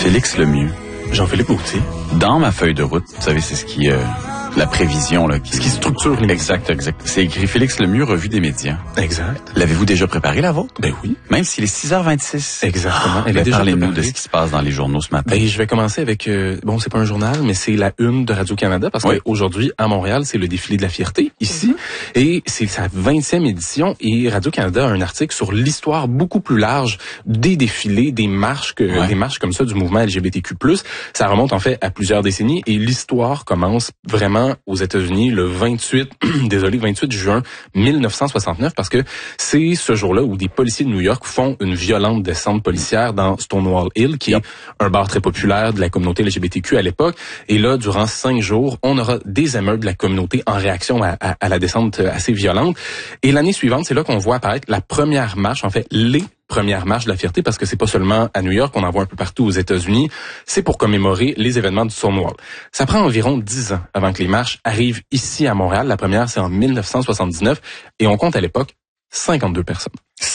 Félix Lemieux. Jean-Philippe Gauthier. Dans ma feuille de route, vous savez, c'est ce qui... la prévision, là. Ce qui structure l'émission. Exact. C'est écrit Félix Lemieux, revue des médias. Exact. L'avez-vous déjà préparé, la vôtre? Ben oui. Même s'il est 6h26. Exactement. Parlez-nous de ce qui se passe dans les journaux ce matin. Ben, je vais commencer avec, bon, c'est pas un journal, mais c'est la une de Radio-Canada, parce qu'aujourd'hui, à Montréal, c'est le défilé de la fierté, ici. Et c'est sa 20e édition, et Radio-Canada a un article sur l'histoire beaucoup plus large des défilés, des marches comme ça du mouvement LGBTQ+. Ça remonte, en fait, à plusieurs décennies, et l'histoire commence vraiment aux États-Unis le 28 juin 1969, parce que c'est ce jour-là où des policiers de New York font une violente descente policière dans Stonewall Inn, qui est un bar très populaire de la communauté LGBTQ à l'époque. Et là, durant 5 jours, on aura des émeutes de la communauté en réaction à la descente assez violente. Et l'année suivante, c'est là qu'on voit apparaître la première marche, en fait, les première marche de la fierté, parce que c'est pas seulement à New York, on en voit un peu partout aux États-Unis. C'est pour commémorer les événements du Stonewall. Ça prend environ 10 ans avant que les marches arrivent ici à Montréal. La première, c'est en 1979, et on compte à l'époque 52 personnes.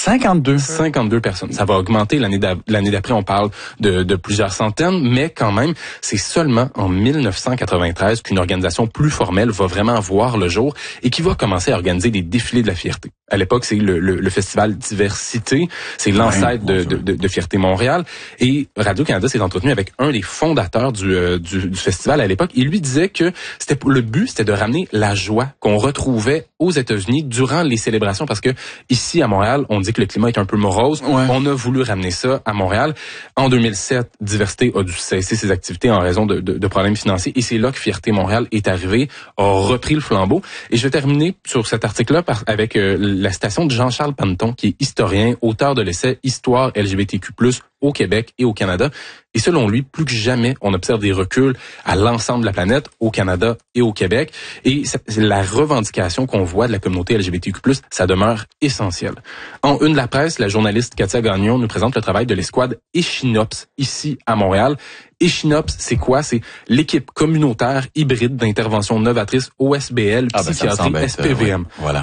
52 personnes. Ça va augmenter l'année d'après, on parle de plusieurs centaines, mais quand même, c'est seulement en 1993 qu'une organisation plus formelle va vraiment voir le jour et qui va commencer à organiser des défilés de la fierté. À l'époque, c'est le festival Diversité, c'est l'ancêtre de Fierté Montréal, et Radio-Canada s'est entretenu avec un des fondateurs du festival à l'époque. Il lui disait que le but, c'était de ramener la joie qu'on retrouvait aux États-Unis durant les célébrations, parce que ici à Montréal, on dit que le climat est un peu morose. Ouais. On a voulu ramener ça à Montréal. En 2007, Diversité a dû cesser ses activités en raison de problèmes financiers. Et c'est là que Fierté Montréal est arrivée, a repris le flambeau. Et je vais terminer sur cet article-là avec la citation de Jean-Charles Panneton, qui est historien, auteur de l'essai « Histoire LGBTQ+, au Québec et au Canada ». Et selon lui, plus que jamais, on observe des reculs à l'ensemble de la planète, au Canada et au Québec. Et la revendication qu'on voit de la communauté LGBTQ+, ça demeure essentiel. En une de la presse, la journaliste Katia Gagnon nous présente le travail de l'escouade Échinops, ici à Montréal. Échinops, c'est quoi? C'est l'équipe communautaire hybride d'intervention novatrice OSBL, psychiatrie, SPVM. Voilà.